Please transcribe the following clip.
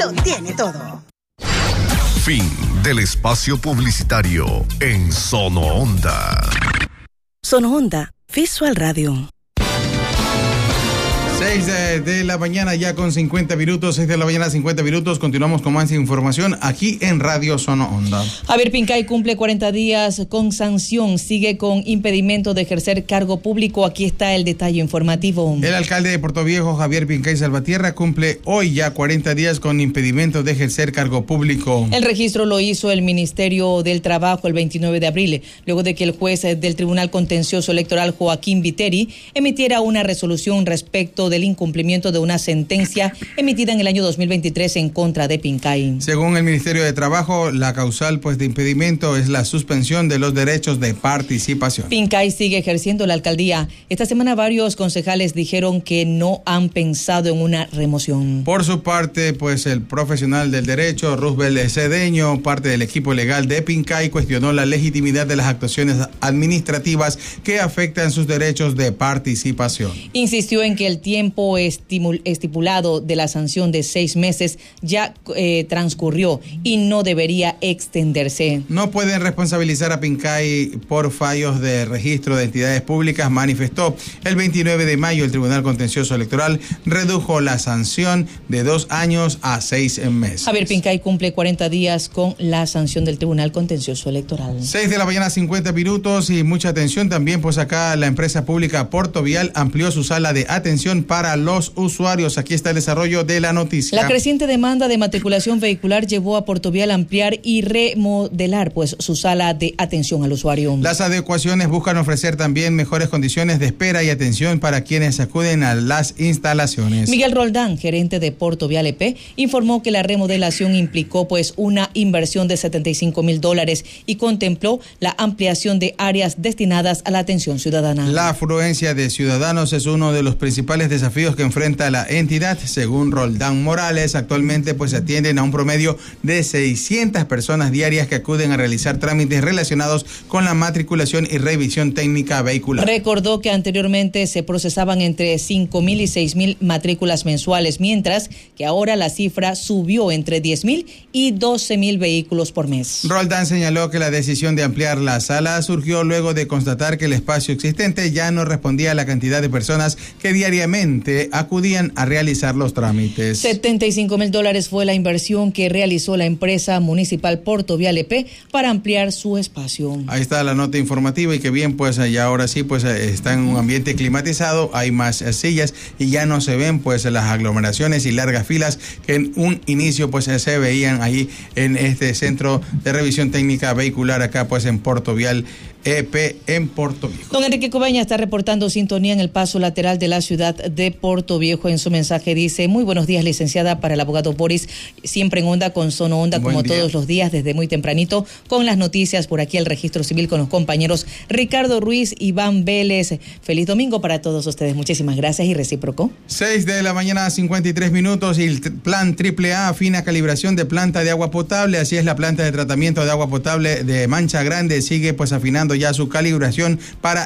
Lo tiene todo. Fin del espacio publicitario en Sono Onda. Sono Onda, Visual Radio. 6 de la mañana ya con 50 minutos, 6 de la mañana 50 minutos, continuamos con más información aquí en Radio Sono Onda. Javier Pincay cumple 40 días con sanción, sigue con impedimento de ejercer cargo público, aquí está el detalle informativo. El alcalde de Portoviejo, Javier Pincay Salvatierra, cumple hoy ya 40 días con impedimento de ejercer cargo público. El registro lo hizo el Ministerio del Trabajo el 29 de abril, luego de que el juez del Tribunal Contencioso Electoral, Joaquín Viteri, emitiera una resolución respecto del incumplimiento de una sentencia emitida en el año 2023 en contra de Pincay. Según el Ministerio de Trabajo, la causal de impedimento es la suspensión de los derechos de participación. Pincay sigue ejerciendo la alcaldía. Esta semana varios concejales dijeron que no han pensado en una remoción. Por su parte, el profesional del derecho, Roosevelt Cedeño, parte del equipo legal de Pincay, cuestionó la legitimidad de las actuaciones administrativas que afectan sus derechos de participación. Insistió en que el tiempo estipulado de la sanción de 6 meses ya transcurrió y no debería extenderse. No pueden responsabilizar a Pincay por fallos de registro de entidades públicas, manifestó. El 29 de mayo el Tribunal Contencioso Electoral redujo la sanción de 2 años a 6 meses. Javier Pincay cumple 40 días con la sanción del Tribunal Contencioso Electoral. 6 de la mañana 50 minutos y mucha atención también, acá la empresa pública Portovial amplió su sala de atención para los usuarios. Aquí está el desarrollo de la noticia. La creciente demanda de matriculación vehicular llevó a Portovial a ampliar y remodelar su sala de atención al usuario. Las adecuaciones buscan ofrecer también mejores condiciones de espera y atención para quienes acuden a las instalaciones. Miguel Roldán, gerente de Portovial EP, informó que la remodelación implicó una inversión de $75,000 y contempló la ampliación de áreas destinadas a la atención ciudadana. La afluencia de ciudadanos es uno de los principales desafíos que enfrenta la entidad. Según Roldán Morales, actualmente se atienden a un promedio de 600 personas diarias que acuden a realizar trámites relacionados con la matriculación y revisión técnica vehicular. Recordó que anteriormente se procesaban entre 5,000 y 6,000 matrículas mensuales, mientras que ahora la cifra subió entre 10,000 y 12,000 vehículos por mes. Roldán señaló que la decisión de ampliar la sala surgió luego de constatar que el espacio existente ya no respondía a la cantidad de personas que diariamente acudían a realizar los trámites. $75,000 fue la inversión que realizó la empresa municipal Portovial EP para ampliar su espacio. Ahí está la nota informativa y que bien, ya ahora sí, está en un ambiente climatizado, hay más sillas y ya no se ven las aglomeraciones y largas filas que en un inicio se veían ahí en este centro de revisión técnica vehicular acá en Portovial EP en Portoviejo. Don Enrique Cobaña está reportando sintonía en el paso lateral de la ciudad de Portoviejo. En su mensaje dice: muy buenos días, licenciada, para el abogado Boris, siempre en onda con Sono Onda, como todos los días, desde muy tempranito, con las noticias por aquí, el registro civil con los compañeros Ricardo Ruiz, Iván Vélez. Feliz domingo para todos ustedes. Muchísimas gracias y recíproco. 6 de la mañana, 53 minutos y el plan AAA afina calibración de planta de agua potable. Así es, la planta de tratamiento de agua potable de Mancha Grande sigue afinando ya su calibración para